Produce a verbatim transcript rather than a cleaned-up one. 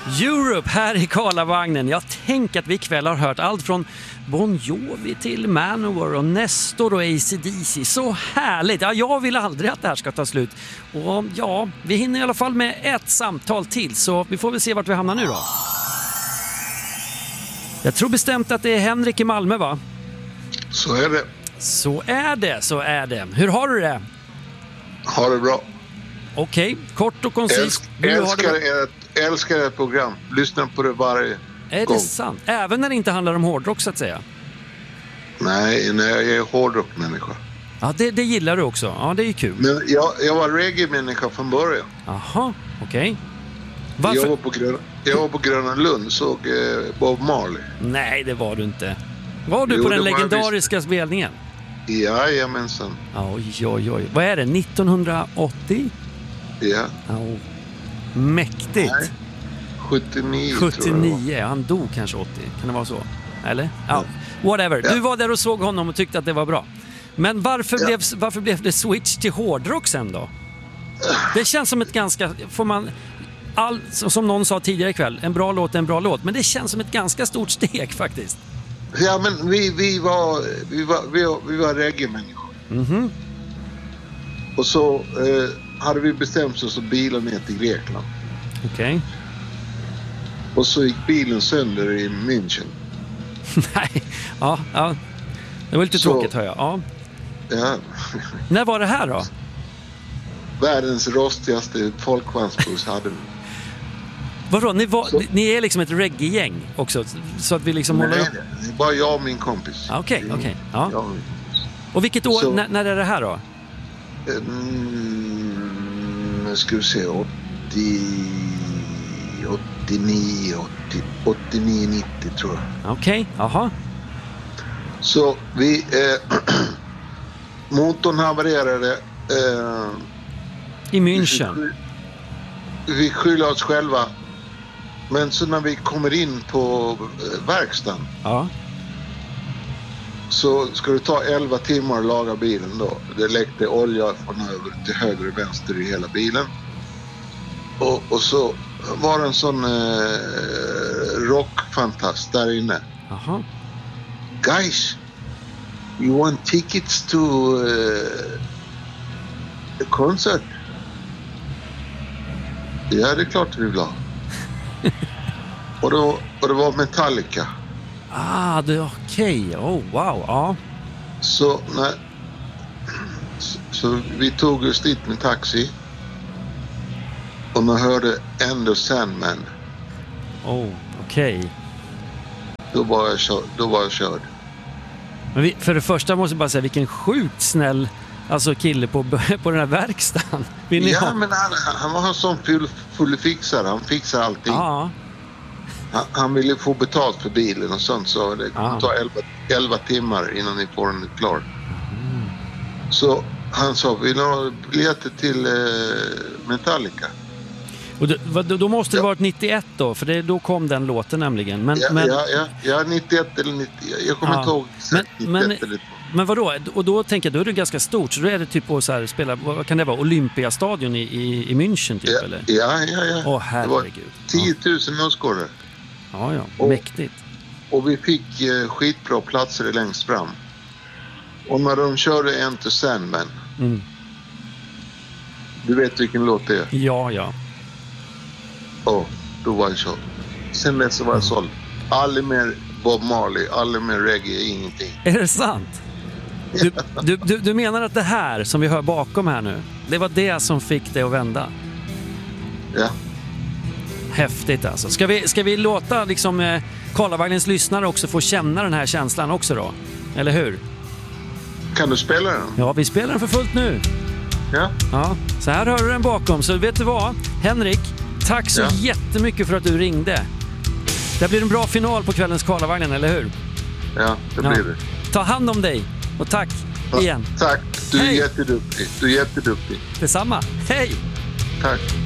Europe här i Karlavagnen. Jag tänker att vi ikväll har hört allt från Bon Jovi till Manowar och Nestor och A C D C. Så härligt. Ja, jag vill aldrig att det här ska ta slut. Och ja, vi hinner i alla fall med ett samtal till, så vi får väl se vart vi hamnar nu då. Jag tror bestämt att det är Henrik i Malmö, va? Så är det. Så är det, så är det. Hur har du det? Har det bra. Okej, okay, kort och koncist. Älsk, älskar, ert, älskar ert program. Lyssnar på det varje är gång. Det sant? Även när det inte handlar om hårdrock, så att säga? Nej, när jag är hårdrockmänniska. Ja, det, det gillar du också. Ja, det är ju kul. Men jag, jag var reggae-människa från början. Jaha, okej. Okay. Varför? Jag var på, Grön, jag var på Gröna Lund, såg eh, Bob Marley. Nej, det var du inte. Var du jo, på den legendariska spelningen? Jajamensan. Oj, oj, oj. Vad är det? nittonhundraåttio? Ja. Oh. Mäktigt. Nej. sjuttionio, sjuttionio, tror jag. Han dog kanske åttio. Kan det vara så? Eller? Ja. Whatever. Ja. Du var där och såg honom och tyckte att det var bra. Men varför, ja. blev, varför blev det switch till hårdrock sen då? Det känns som ett ganska... Får man... All, som någon sa tidigare ikväll, en bra låt är en bra låt. Men det känns som ett ganska stort steg faktiskt. Ja, men vi, vi var vi var, vi var, vi var reggae-människor. Mhm. Och så eh, hade vi bestämt oss att bila ner till Grekland. Okej. Okay. Och så gick bilen sönder i München. Nej, ja, ja. Det var lite så, tråkigt, hör jag. Ja. Ja. När var det här då? Världens rostigaste folkvagnsbuss hade vi. Vadå? Ni, var, ni är liksom ett reggae-gäng också? Så att vi liksom nej, håller upp... nej, det är bara jag och min kompis. Okej, okay, okej. Okay. Ja. Och vilket år, så, när, när är det här då? Mm, jag ska se, åttio, åttionio, åttio, åttionio nittio tror jag. Okej, okay, jaha. Så vi... Eh, motorn havererade... Eh, I München. Vi, vi skyller oss själva. Men så när vi kommer in på eh, verkstaden. Ja. Så ska det ta elva timmar att laga bilen då. Det läckte olja från över till höger och vänster i hela bilen. Och, och så var det en sån eh, rockfantast där inne. Aha. Guys, you want tickets to uh, the concert? Ja, det är klart vi vill ha. och, då, och det var Metallica. Ah, det är okej. Okay. Oh, wow. Ja. Så, nej, så, så vi tog oss dit med taxi. Och man hörde Enter Sandman. Oh, okej. Okay. Då var jag körd. Då var jag körd. Men vi, för det första måste jag bara säga, vilken sjukt snäll alltså kille på, på den här verkstaden. Vill ni ja, ha? men han, han var en sån full, full fixare. Han fixar allting. Ja. Han, han ville få betalt för bilen och sånt, så det kommer ta elva timmar innan ni får den klar. Mm. Så han sa, vill ha biljetter till eh, Metallica? Och då, då måste det ja. varit nittioett då, för det, då kom den låten nämligen. Men, ja, men... ja, ja, ja, nittioett eller nittio, jag kommer ja. inte ihåg. Men, men, eller... men vadå? Och då tänker jag, då är det ganska stort, så då är det typ på så här, spela, vad kan det vara, Olympiastadion i, i, i München typ, ja, eller? Ja, ja, ja. Åh, herregud. tio tusen ja. åskådare. Ja, ja, och, mäktigt. Och vi fick eh, skitbra platser längst fram. Och när de körde Enter Sandman. Mm. Du vet vilken låt det är? Ja, ja. Och då var jag så. Sen dess var jag såld. Aldrig mer Bob Marley, aldrig mer reggae, ingenting. Är det sant? Du, du, du, du menar att det här som vi hör bakom här nu, det var det som fick dig att vända? Ja. Häftigt alltså. Ska vi, ska vi låta liksom eh, Karlavagnens lyssnare också få känna den här känslan också då? Eller hur? Kan du spela den? Ja, vi spelar den för fullt nu. Ja. Ja, så här hör du den bakom. Så vet du vad, Henrik, tack så ja. jättemycket för att du ringde. Det blir en bra final på kvällens Karlavagnen, eller hur? Ja, det blir ja. det. Ta hand om dig och tack ja, igen. Tack, du är Hej. jätteduktig. Du är jätteduktig. Detsamma. Hej! Tack.